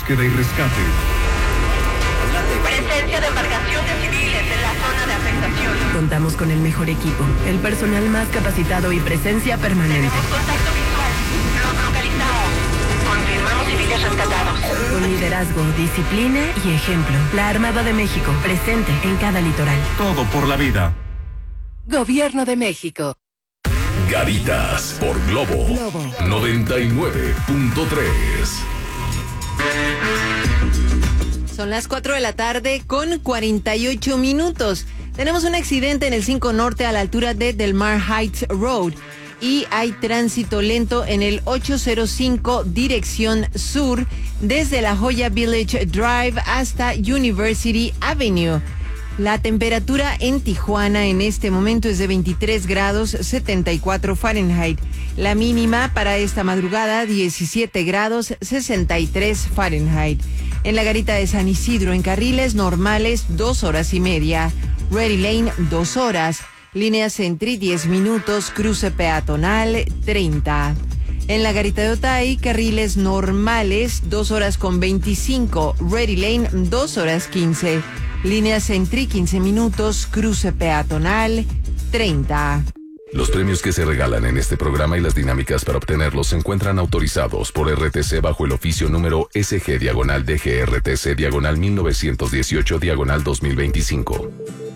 búsqueda y rescate. Presencia de embarcaciones civiles en la zona de afectación. Contamos con el mejor equipo, el personal más capacitado y presencia permanente. Tenemos contacto visual. Los localizamos. Confirmamos civiles rescatados. Con liderazgo, disciplina y ejemplo. La Armada de México, presente en cada litoral. Todo por la vida. Gobierno de México. Garitas por Globo 99.3. Son las 4 de la tarde con 48 minutos. Tenemos un accidente en el 5 Norte a la altura de Del Mar Heights Road y hay tránsito lento en el 805 dirección sur desde La Joya Village Drive hasta University Avenue. La temperatura en Tijuana en este momento es de 23 grados 74 Fahrenheit. La mínima para esta madrugada 17 grados 63 Fahrenheit. En la Garita de San Isidro, en carriles normales, 2 horas y media. Ready Lane, 2 horas. Línea Sentry, 10 minutos. Cruce peatonal, 30. En la Garita de Otay, carriles normales, 2 horas con 25. Ready Lane, 2 horas 15. Línea Sentry, 15 minutos. Cruce peatonal, 30. Los premios que se regalan en este programa y las dinámicas para obtenerlos se encuentran autorizados por RTC bajo el oficio número SG-DGRTC-1918-2025.